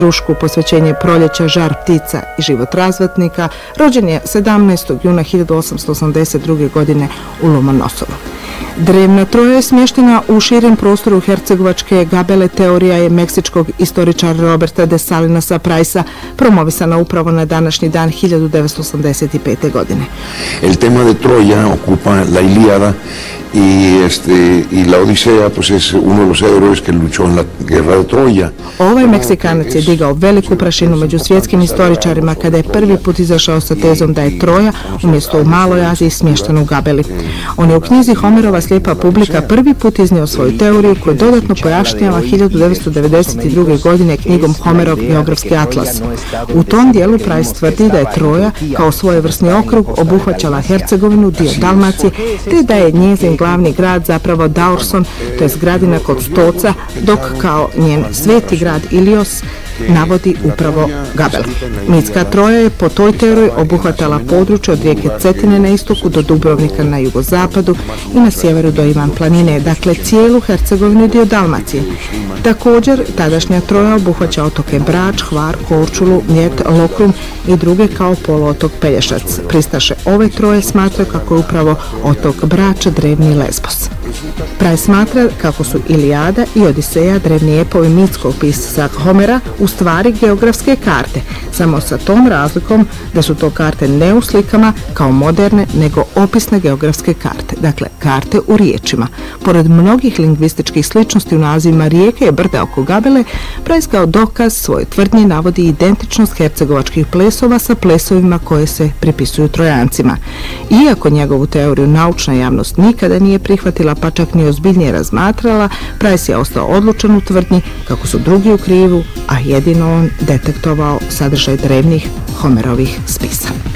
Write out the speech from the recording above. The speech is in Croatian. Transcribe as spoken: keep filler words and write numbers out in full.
Rušku posvećenje proljeća, žar ptica i život razvatnika, rođen je sedamnaestog juna hiljadu osamsto osamdeset druge. godine u Lomonosovu. Drevna Troja je smještena u širem prostoru hercegovačke Gabele. Teorija je meksičkog istoričara Roberta de Salinasa Price-a promovisana upravo na današnji dan hiljadu devetsto osamdeset pete. godine. El tema de Troya ocupa la Ilíada y este y la Odisea, pues es uno de los héroes que luchó en la guerra de Troya. Ovaj Meksikanac je digao veliku prašinu među svjetskim istoričarima kada je prvi put izašao sa tezom da je Troja umjesto u Maloj Aziji smještena u Gabeli. On je u knjizi Homerova Slijepa publika prvi put iznio svoju teoriju koju dodatno pojašnjava hiljadu devetsto devedeset druge. godine knjigom Homerov geografski atlas. U tom dijelu Price tvrdi da je Troja kao svojevrsni okrug obuhvaćala Hercegovinu, dio Dalmacije, te da je njezin glavni grad zapravo Daurson, to je zgradina kod Stoca, dok kao njen sveti grad Ilios navodi upravo Gabel. Mitska Troja je po toj teoriji obuhvatala područje od rijeke Cetine na istoku do Dubrovnika na jugozapadu i na sjeveru do Ivan planine, dakle cijelu Hercegovinu i dio Dalmacije. Također, tadašnja Troja obuhvaća otoke Brač, Hvar, Korčulu, Mljet, Lokrum i druge kao poluotok Pelješac. Pristaše ove Troje smatraju kako je upravo otok Brač drevni Lesbos. Price smatra kako su Ilijada i Odiseja, drevni epovi mitskog pisca Homera, u stvari geografske karte, samo sa tom razlikom da su to karte ne u slikama kao moderne, nego opisne geografske karte, dakle karte u riječima. Pored mnogih lingvističkih sličnosti u nazivima rijeke i brda oko Gabele, Price kao dokaz svoje tvrdnje navodi identičnost hercegovačkih plesova sa plesovima koje se pripisuju Trojancima. Iako njegovu teoriju naučna javnost nikada nije prihvatila, pa čak ni ozbiljnije razmatrala, Price je ostao odlučan u tvrdnji kako su drugi u krivu, a jedino on detektovao sadržaj drevnih Homerovih spisa.